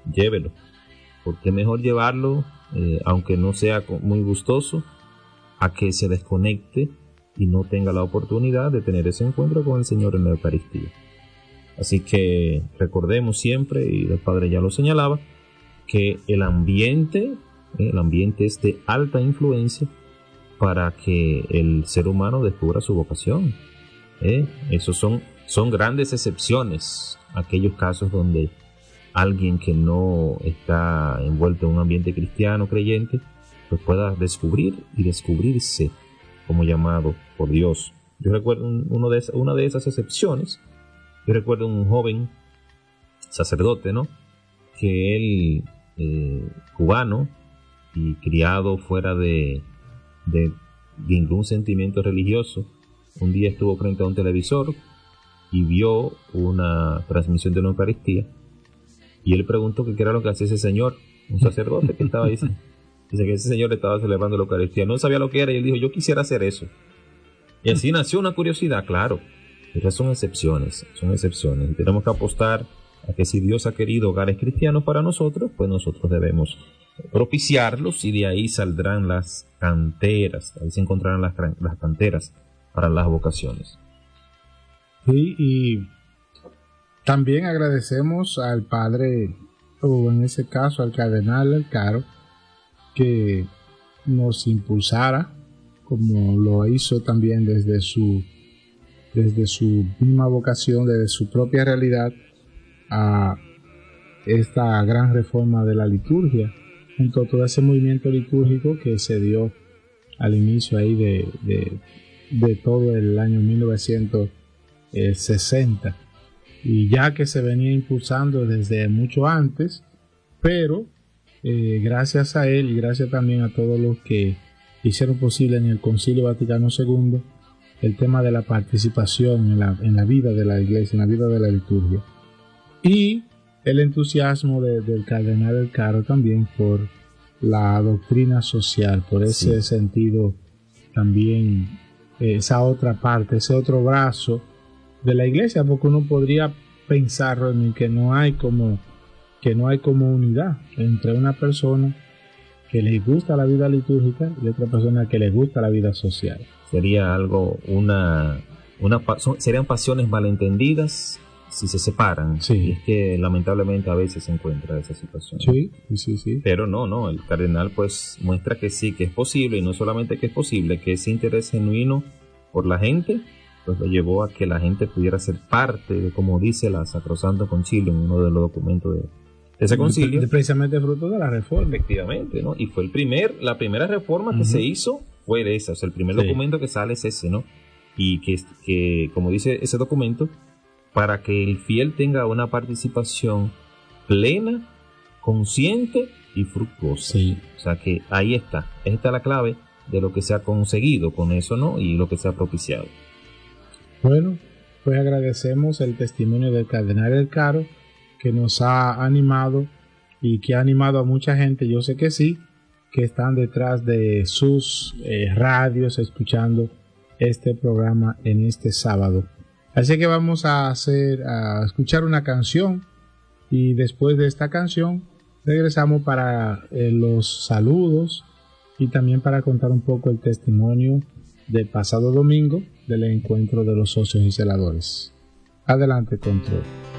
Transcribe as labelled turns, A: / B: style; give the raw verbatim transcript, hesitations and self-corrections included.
A: llévelo, porque es mejor llevarlo, eh, aunque no sea muy gustoso, a que se desconecte y no tenga la oportunidad de tener ese encuentro con el Señor en la Eucaristía. Así que recordemos siempre, y el Padre ya lo señalaba, que el ambiente, eh, el ambiente es de alta influencia para que el ser humano descubra su vocación. ¿eh? Esos son, son grandes excepciones, aquellos casos donde alguien que no está envuelto en un ambiente cristiano, creyente, pues pueda descubrir y descubrirse como llamado por Dios. Yo recuerdo un, uno de esas, una de esas excepciones. Yo recuerdo un joven sacerdote, ¿no? Que él, eh, cubano y criado fuera de, de ningún sentimiento religioso, un día estuvo frente a un televisor y vio una transmisión de la Eucaristía, y él preguntó qué era lo que hacía ese señor, un sacerdote que estaba ahí. Dice que ese señor le estaba celebrando la Eucaristía, no sabía lo que era, y él dijo, yo quisiera hacer eso. Y así nació una curiosidad, claro. Esas son excepciones, son excepciones. Y tenemos que apostar a que si Dios ha querido hogares cristianos para nosotros, pues nosotros debemos propiciarlos, y de ahí saldrán las canteras, ahí se encontrarán las, las canteras para las vocaciones.
B: Sí, y también agradecemos al padre, o en ese caso al cardenal El Caro, que nos impulsara, como lo hizo también desde su desde su misma vocación, desde su propia realidad, a esta gran reforma de la liturgia, junto a todo ese movimiento litúrgico que se dio al inicio ahí de, de, de todo el año mil novecientos sesenta, y ya que se venía impulsando desde mucho antes, pero eh, gracias a él y gracias también a todos los que hicieron posible en el Concilio Vaticano segundo el tema de la participación en la, en la vida de la Iglesia, en la vida de la liturgia, y el entusiasmo de, del cardenal El Caro también por la doctrina social, por ese sí. sentido también, esa otra parte, ese otro brazo de la Iglesia, porque uno podría pensar, Rodney, que no hay como que no hay como unidad entre una persona que le gusta la vida litúrgica y otra persona que le gusta la vida social.
A: Sería algo, una, una son, serían pasiones malentendidas si se separan.
B: Sí.
A: Y es que lamentablemente a veces se encuentra esa situación.
B: Sí, sí, sí.
A: Pero no, no, el cardenal pues muestra que sí, que es posible, y no solamente que es posible, que ese interés genuino por la gente pues lo llevó a que la gente pudiera ser parte de, como dice la Sacrosanto Concilio en uno de los documentos de, de ese concilio.
B: De, precisamente fruto de la reforma.
A: Efectivamente, ¿no? Y fue el primer, la primera reforma que uh-huh. se hizo fue de esa, o sea, el primer sí. documento que sale es ese, ¿no? Y que, que, como dice ese documento, para que el fiel tenga una participación plena, consciente y fructuosa.
B: Sí.
A: O sea que ahí está, esta es la clave de lo que se ha conseguido con eso, ¿no? Y lo que se ha propiciado.
B: Bueno, pues agradecemos el testimonio del cardenal El Caro, que nos ha animado y que ha animado a mucha gente, yo sé que sí, que están detrás de sus eh, radios escuchando este programa en este sábado. Así que vamos a hacer a escuchar una canción, y después de esta canción regresamos para eh, los saludos y también para contar un poco el testimonio del pasado domingo del encuentro de los socios y celadores. Adelante, Control.